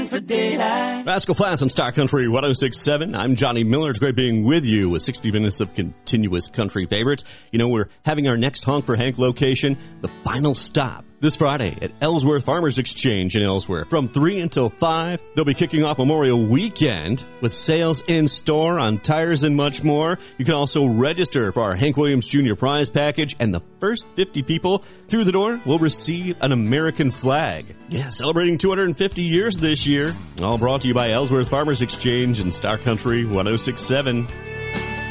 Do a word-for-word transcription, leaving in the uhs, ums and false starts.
looking for daylight. Rascal Flats on Star Country one oh six point seven. I'm Johnny Miller. It's great being with you with sixty minutes of continuous country favorites. You know, we're having our next Honk for Hank location, the final stop, this Friday at Ellsworth Farmers Exchange in Ellsworth. From three until five, they'll be kicking off Memorial Weekend with sales in store on tires and much more. You can also register for our Hank Williams Junior Prize Package, and the first fifty people through the door will receive an American flag. Yeah, celebrating two hundred fifty years this year. All brought to you by Ellsworth Farmers Exchange and Star Country one oh six point seven.